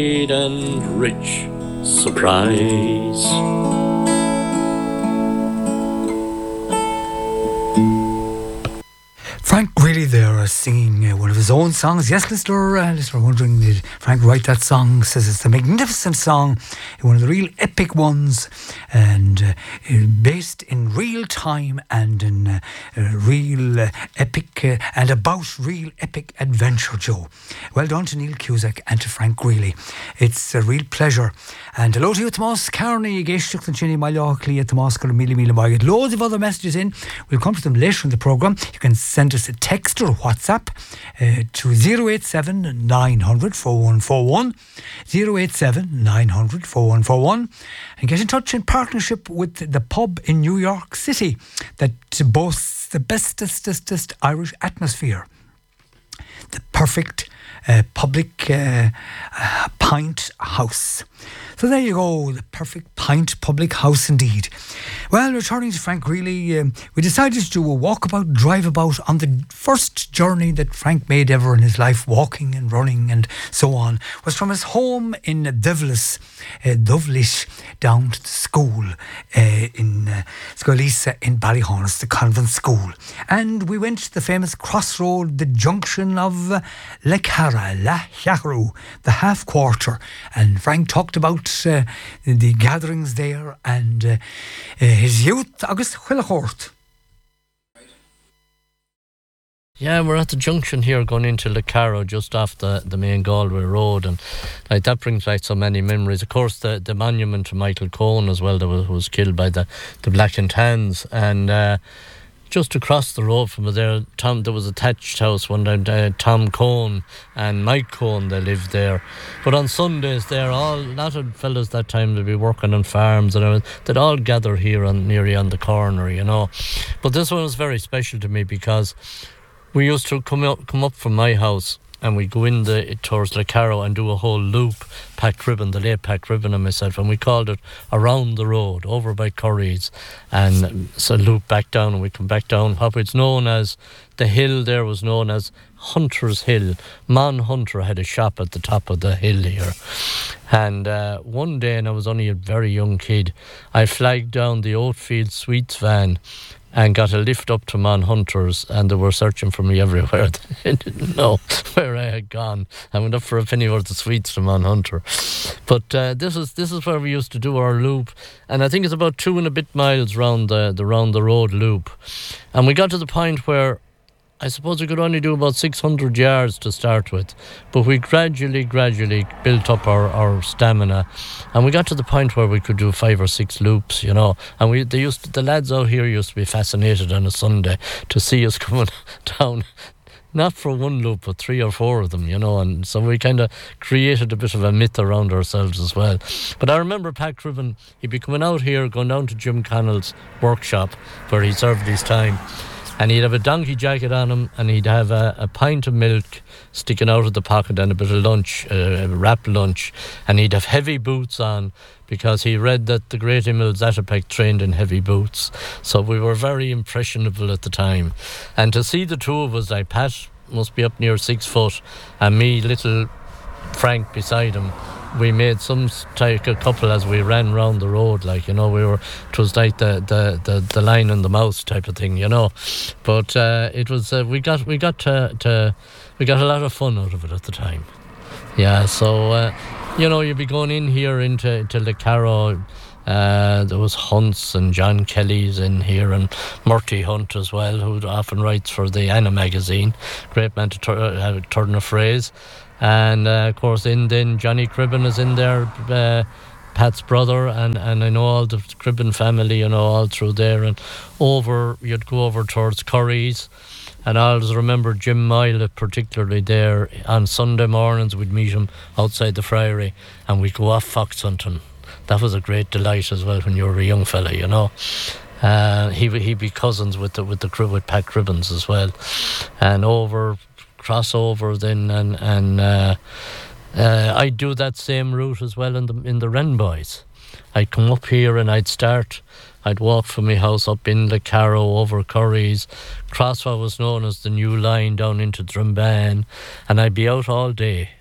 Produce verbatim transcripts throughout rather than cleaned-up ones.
And rich surprise. Frank Greeley there uh, singing uh, one of his own songs. Yes, listener, uh, listener wondering, did Frank write that song? Says it's a magnificent song, one of the real epic ones, and uh, based in real time and in uh, uh, real uh, epic uh, and about real epic adventure, Joe. Well done to Neil Cusack and to Frank Greeley. It's a real pleasure. And hello to you, Tomas Carney, Geishtuk and Chinny Malachli, Tomas Mili Mila Margaret. Loads of other messages in. We'll come to them later in the programme. You can send us a text or WhatsApp uh, to zero eight seven nine hundred four one four one, zero eight seven nine hundred four one four one, and get in touch in partnership with the pub in New York City that boasts the bestest Irish atmosphere. The perfect uh, public uh, uh, pint house. So there you go, the perfect pint public house indeed. Well, returning to Frank Greeley, um, we decided to do a walkabout, drive about on the first journey that Frank made ever in his life, walking and running and so on, was from his home in Devlis, uh, Dovlish, down to the school uh, in uh, Scolisa in Ballyhonus, the convent school. And we went to the famous crossroad, the junction of uh, Le Cara, La Chiaru, the half quarter. And Frank talked about uh, the gatherings there and uh, uh, his youth, August Huilachort. Yeah, we're at the junction here going into Le Caro, just off the, the main Galway road, and like that brings back so many memories. Of course, the, the monument to Michael Cohen as well, that was, was killed by the, the Black and Tans, and uh, just across the road from there, Tom, there was a thatched house one time. Uh, Tom Cohen and Mike Cohen, they lived there. But on Sundays, they're all, a lot of fellas that time, they'd be working on farms and everything, they'd all gather here on nearly on the corner, you know. But this one was very special to me because we used to come up, come up from my house and we'd go in the towards Le Caro and do a whole loop, Packed Ribbon, the late Packed Ribbon and myself, and we called it Around the Road, over by Curry's, and so loop back down, and we come back down. What it's known as, the hill there was known as Hunter's Hill. Mon Hunter had a shop at the top of the hill here. And uh, one day, and I was only a very young kid, I flagged down the Oatfield Sweets van and got a lift up to Mon Hunters, and they were searching for me everywhere. They didn't know where I had gone. I went up for a penny worth of sweets to Mon Hunter. But uh, this is this is where we used to do our loop, and I think it's about two and a bit miles round the, the round the road loop. And we got to the point where I suppose we could only do about six hundred yards to start with, but we gradually, gradually built up our, our stamina, and we got to the point where we could do five or six loops, you know. And we, they used to, the lads out here used to be fascinated on a Sunday to see us coming down, not for one loop, but three or four of them, you know. And so we kind of created a bit of a myth around ourselves as well. But I remember Packed Ribbon, he'd be coming out here, going down to Jim Connell's workshop where he served his time. And he'd have a donkey jacket on him, and he'd have a, a pint of milk sticking out of the pocket and a bit of lunch, uh, a wrap lunch. And he'd have heavy boots on because he read that the great Emil Zatopek trained in heavy boots. So we were very impressionable at the time. And to see the two of us, like Pat must be up near six foot, and me, little Frank beside him, we made some like a couple as we ran round the road, like, you know, we were, it was like the the the, the lion and the mouse type of thing, you know. But uh, it was uh, we got we got to, to we got a lot of fun out of it at the time. Yeah, so uh, you know, you'd be going in here into to Le Caro. Uh, there was Hunts and John Kelly's in here, and Murty Hunt as well, who often writes for the Anna magazine. Great man to tur- uh, turn a phrase. And uh, of course, in then Johnny Cribben is in there, uh, Pat's brother, and, and I know all the Cribben family, you know, all through there. And over, you'd go over towards Curry's. And I always remember Jim Myle, particularly there. On Sunday mornings, we'd meet him outside the Friary, and we'd go off fox hunting. That was a great delight as well when you were a young fella, you know. Uh, he he'd be cousins with the with the crew with Pat Cribbins as well, and over crossover then, and and uh, uh, I'd do that same route as well in the in the Wren Boys. I'd come up here and I'd start. I'd walk from my house up in Le Caro, over Curry's, cross what was known as the New Line down into Drumban, and I'd be out all day.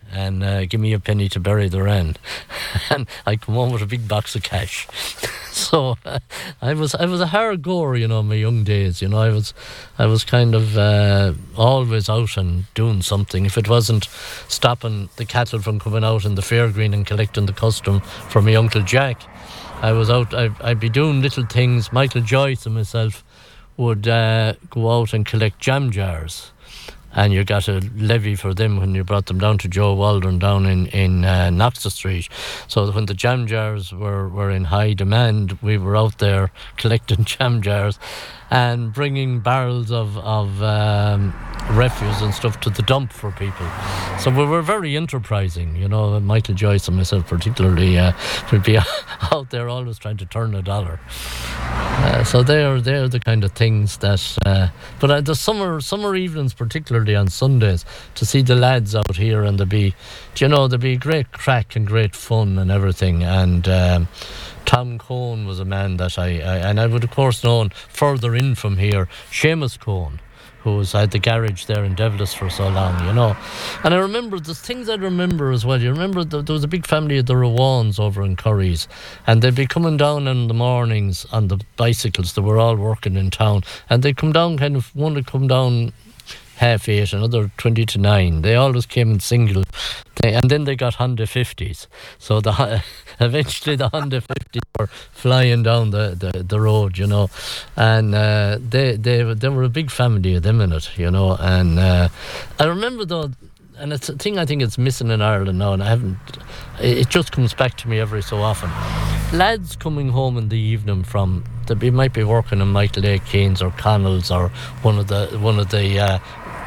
and uh, give me a penny to bury the wren. And I come home with a big box of cash. So uh, I was I was a hard goer, you know, in my young days. You know, I was I was kind of uh, always out and doing something. If it wasn't stopping the cattle from coming out in the fairgreen and collecting the custom for my Uncle Jack, I was out. I'd, I'd be doing little things. Michael Joyce and myself would uh, go out and collect jam jars. And you got a levy for them when you brought them down to Joe Waldron down in, in uh, Knoxter Street. So when the jam jars were, were in high demand, we were out there collecting jam jars and bringing barrels of, of um, refuse and stuff to the dump for people. So we were very enterprising, you know, Michael Joyce and myself particularly, uh, would be out there always trying to turn a dollar. Uh, so they're they're the kind of things that. Uh, but uh, the summer summer evenings, particularly on Sundays, to see the lads out here and there be, you know, there be great crack and great fun and everything. And um, Tom Cohn was a man that I, I and I would of course known further in from here, Seamus Cohn, who was at the garage there in Devlis for so long, you know. And I remember, the things I remember as well, you remember the, there was a big family of the Rawans over in Curry's, and they'd be coming down in the mornings on the bicycles. They were all working in town, and they'd come down kind of, one would come down half eight, another twenty to nine. They always came in single. They, and then they got Honda fifties. So the eventually the Honda fifties were flying down the, the, the road, you know. And uh, they, they, they were a big family of them in it, you know. And uh, I remember though, and it's a thing I think it's missing in Ireland now, and I haven't, it just comes back to me every so often. Lads coming home in the evening from, they might be working in Michael A. Keynes or Connell's or one of the one of the uh,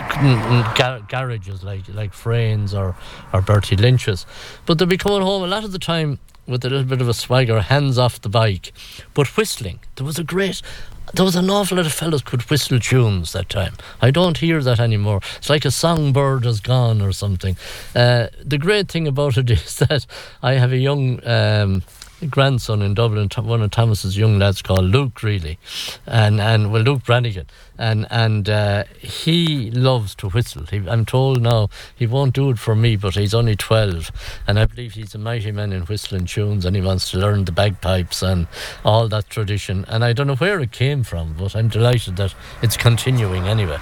gar- garages like like Frayn's or, or Bertie Lynch's, but they'll be coming home a lot of the time with a little bit of a swagger, hands off the bike, but whistling. There was a great, there was an awful lot of fellas could whistle tunes that time. I don't hear that anymore. It's like a songbird has gone or something. Uh, the great thing about it is that I have a young um, grandson in Dublin, one of Thomas's young lads called Luke, really, and and well, Luke Brannigan, and and uh, he loves to whistle. He, I'm told now he won't do it for me, but he's only twelve, and I believe he's a mighty man in whistling tunes, and he wants to learn the bagpipes and all that tradition. And I don't know where it came from, but I'm delighted that it's continuing anyway.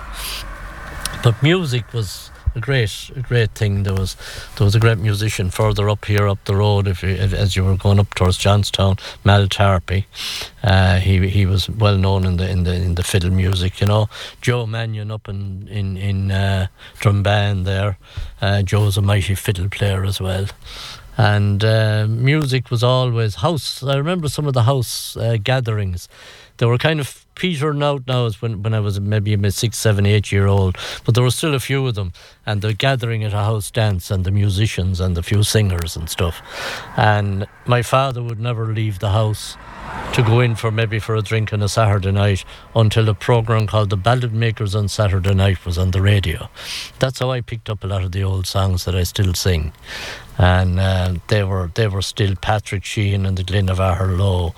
But music was a great, a great thing. There was, there was a great musician further up here, up the road. If, you, if as you were going up towards Johnstown, Mal Tarpey, uh, he he was well known in the in the in the fiddle music. You know, Joe Mannion up in in in uh, Drumban there. Uh, Joe's a mighty fiddle player as well. And uh, music was always house. I remember some of the house uh, gatherings. They were kind of petering out now as when, when I was maybe a six, seven, eight year old, but there were still a few of them, and they're gathering at a house dance, and the musicians and the few singers and stuff. And my father would never leave the house to go in for maybe for a drink on a Saturday night until a programme called The Ballad Makers on Saturday Night was on the radio. That's how I picked up a lot of the old songs that I still sing. And uh, they were they were still Patrick Sheehan and the Glen of Aherlow,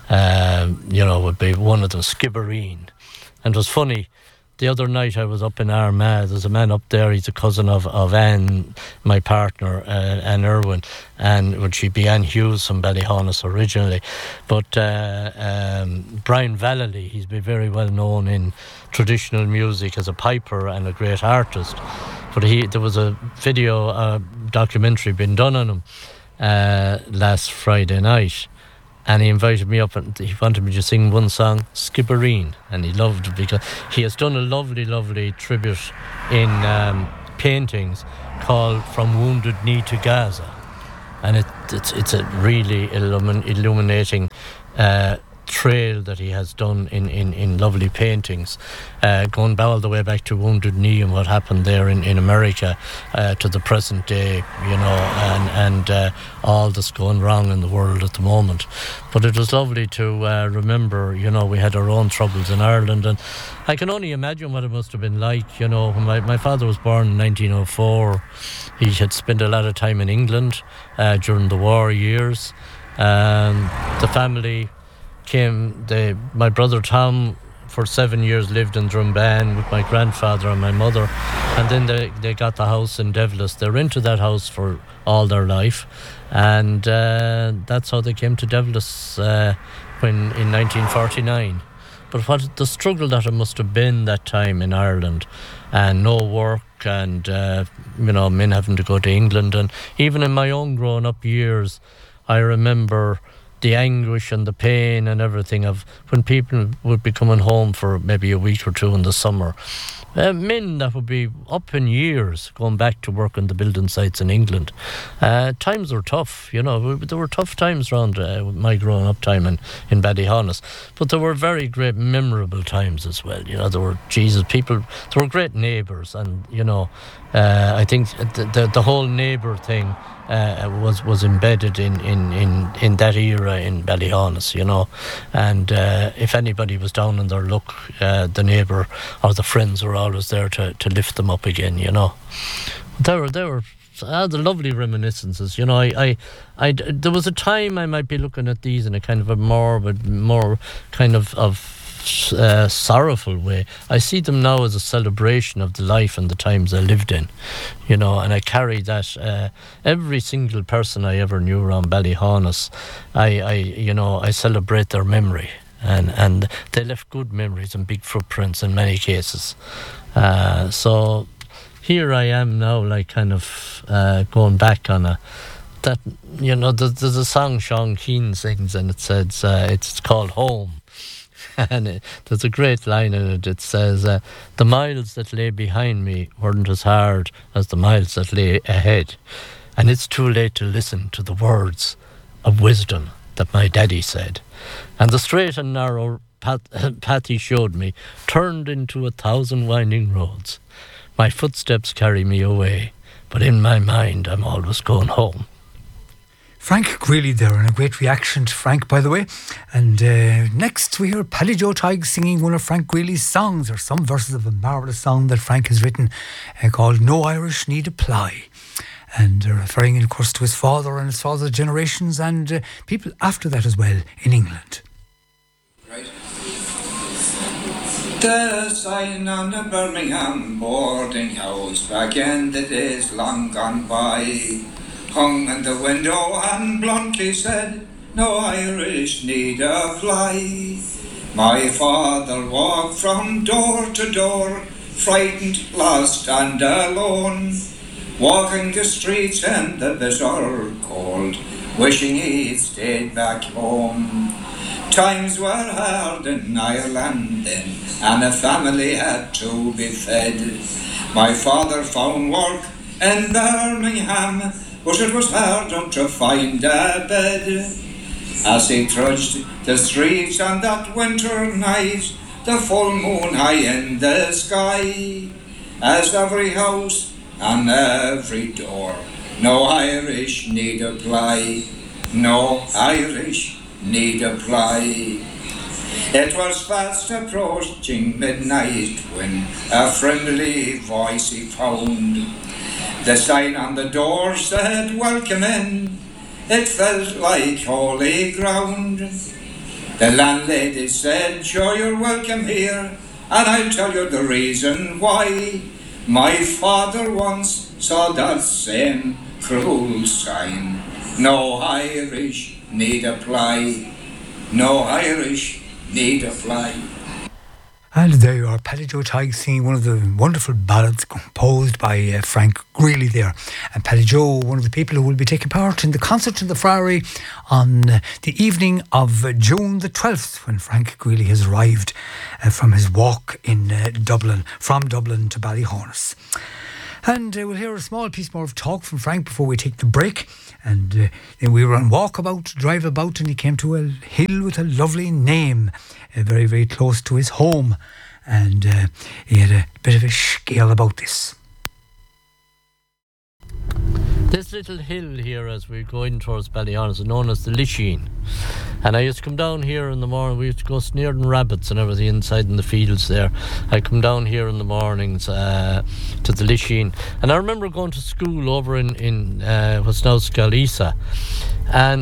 um, you know, would be one of them, Skibbereen. And it was funny, the other night I was up in Armagh. There's a man up there, he's a cousin of, of Anne, my partner, uh, Anne Irwin, and would she be Anne Hughes from Ballyhonus originally. But uh, um, Brian Vallely, he's been very well known in traditional music as a piper and a great artist. But he, there was a video, a documentary being done on him uh, last Friday night, and he invited me up and he wanted me to sing one song, Skibbereen, and he loved it because he has done a lovely, lovely tribute in um, paintings called From Wounded Knee to Gaza, and it, it's it's a really illumin- illuminating uh, trail that he has done in, in, in lovely paintings, uh, going all the way back to Wounded Knee and what happened there in, in America uh, to the present day, you know, and, and uh, all that's going wrong in the world at the moment. But it was lovely to uh, remember, you know, we had our own troubles in Ireland, and I can only imagine what it must have been like, you know, when my, my father was born in nineteen oh four. He had spent a lot of time in England uh, during the war years. Um, the family came, they, my brother Tom for seven years lived in Drumban with my grandfather and my mother, and then they, they got the house in Devlis. They rented that house for all their life, and uh, that's how they came to Devlis uh, when in nineteen forty-nine. But what the struggle that it must have been that time in Ireland, and no work, and uh, you know, men having to go to England, and even in my own growing up years, I remember the anguish and the pain and everything of when people would be coming home for maybe a week or two in the summer. Uh, men that would be up in years going back to work on the building sites in England. Uh, times were tough, you know. There were tough times around uh, my growing up time in, in Ballyhonus. But there were very great, memorable times as well. You know, there were, Jesus, people, there were great neighbours. And, you know, uh, I think the, the, the whole neighbour thing Uh, was was embedded in, in, in, in that era in Ballyhonus, you know, and uh, if anybody was down on their luck, uh, the neighbour or the friends were always there to, to lift them up again, you know. There were there were uh, the lovely reminiscences, you know. I, I I there was a time I might be looking at these in a kind of a morbid, more kind of of. Uh, sorrowful way. I see them now as a celebration of the life and the times I lived in, you know, and I carry that. Uh, every single person I ever knew around Ballyhonus, I, I, you know, I celebrate their memory, and and they left good memories and big footprints in many cases. Uh, so here I am now, like kind of uh, going back on a. That, you know, there's, there's a song Sean Keane sings, and it says uh, it's called Home. And it, there's a great line in it. It says, uh, the miles that lay behind me weren't as hard as the miles that lay ahead. And it's too late to listen to the words of wisdom that my daddy said. And the straight and narrow path, path he showed me turned into a thousand winding roads. My footsteps carry me away, but in my mind I'm always going home. Frank Greeley there, and a great reaction to Frank, by the way. And uh, next we hear Paddy Joe Tighe singing one of Frank Greeley's songs, or some verses of a marvellous song that Frank has written uh, called No Irish Need Apply. And uh, referring, of course, to his father and his father's generations and uh, people after that as well in England. Right. The sign on the Birmingham boarding house back in the days long gone by hung in the window and bluntly said, no Irish need apply. My father walked from door to door, frightened, lost and alone, walking the streets in the bitter cold, wishing he'd stayed back home. Times were hard in Ireland then, and the family had to be fed. My father found work in Birmingham, but it was harder to find a bed. As he trudged the streets on that winter night, the full moon high in the sky, as every house and every door, no Irish need apply, no Irish need apply. It was fast approaching midnight when a friendly voice he found. The sign on the door said, welcome in. It felt like holy ground. The landlady said, sure you're welcome here, and I'll tell you the reason why. My father once saw that same cruel sign. No Irish need apply. No Irish need apply. And there you are, Paddy Joe Tighe singing one of the wonderful ballads composed by uh, Frank Greeley there. And Paddy Joe, one of the people who will be taking part in the concert in the Friary on uh, the evening of uh, June the twelfth, when Frank Greeley has arrived uh, from his walk in uh, Dublin, from Dublin to Ballyhonus. And uh, we'll hear a small piece more of talk from Frank before we take the break. And uh, then we were on walkabout, drive about, and he came to a hill with a lovely name, uh, very, very close to his home. And uh, he had a bit of a scale about this. This little hill here as we're going towards Ballyhonus is known as the Lisheen. And I used to come down here in the morning. We used to go snaring rabbits and everything inside in the fields there. I'd come down here in the mornings uh, to the Lisheen. And I remember going to school over in, in uh, what's now Scalisa. And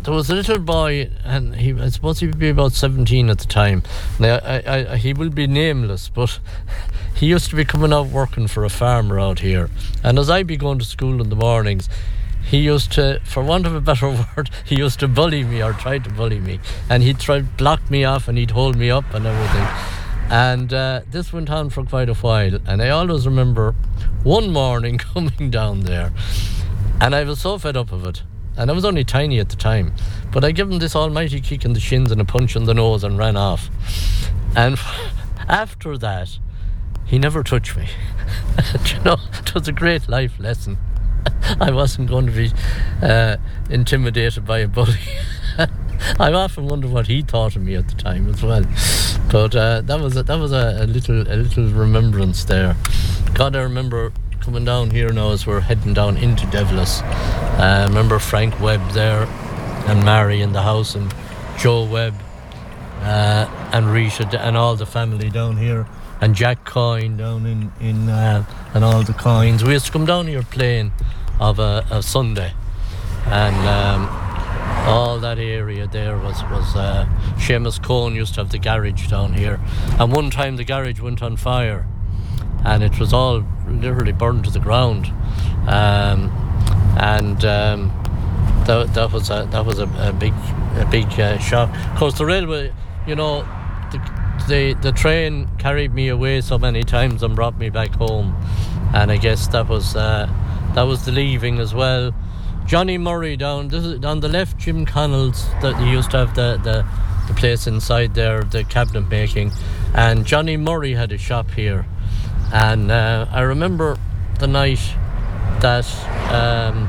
there was a little boy, and he I suppose he would be about seventeen at the time. Now, I, I, he will be nameless, but he used to be coming out working for a farmer out here. And as I'd be going to school in the mornings, he used to, for want of a better word, he used to bully me or tried to bully me. And he'd try to block me off and he'd hold me up and everything. And uh, this went on for quite a while. And I always remember one morning coming down there, and I was so fed up of it. And I was only tiny at the time, but I gave him this almighty kick in the shins and a punch in the nose and ran off. And after that, he never touched me. You know, it was a great life lesson. I wasn't going to be uh, intimidated by a bully. I often wonder what he thought of me at the time as well. But uh, that was a, that was a, a little a little remembrance there. God, I remember coming down here now as we're heading down into Devlis. I uh, remember Frank Webb there, and Mary in the house, and Joe Webb, uh, and Risha, and all the family down here, and Jack Coyne down in, in uh, and all the Coynes. We used to come down here playing of a, a Sunday, and um, all that area there was, was uh, Seamus Cohn used to have the garage down here, and one time the garage went on fire, and it was all literally burned to the ground, um, and um, that, that was a that was a, a big a big uh, shock. Of course, the railway, you know, the, the the train carried me away so many times and brought me back home, and I guess that was uh, that was the leaving as well. Johnny Murray down this is on the left, Jim Connell's, that he used to have the, the the place inside there, the cabinet making, and Johnny Murray had a shop here. And uh, I remember the night that um,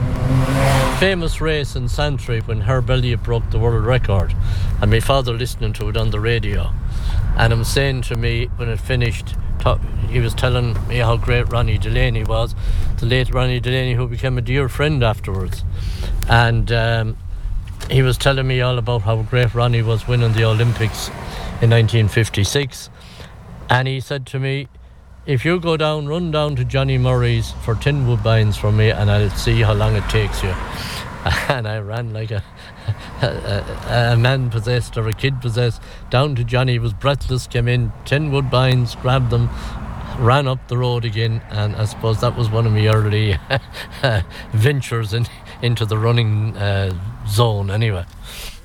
famous race in Santry when Herb Elliott broke the world record, and my father listening to it on the radio, and him saying to me when it finished, ta- he was telling me how great Ronnie Delaney was, the late Ronnie Delaney, who became a dear friend afterwards, and um, he was telling me all about how great Ronnie was winning the Olympics in nineteen fifty-six, and he said to me, if you go down, run down to Johnny Murray's for ten woodbines for me, and I'll see how long it takes you. And I ran like a, a, a man possessed or a kid possessed down to Johnny. Was breathless, came in, ten woodbines, grabbed them, ran up the road again, and I suppose that was one of my early ventures in, into the running uh, zone anyway.